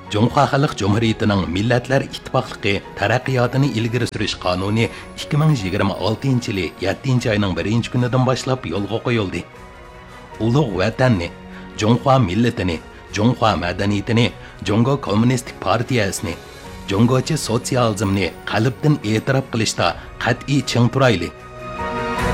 Cumhuriyet Xalq Cumhuriyetining Millatlar İttifaqlığı taraqqiyotini ilgari surish qonuni 2026 yili 7 oyning 1 kunidan boshlab yo'lga qo'yildi. Ulug' vatanni, Cumhuriyet millatini, Cumhuriyet madaniyatini, Jungo Kommunistik partiyasini, Jungocha sotsializmni qalbdan e'tirof qilishda qat'iy ching turayli.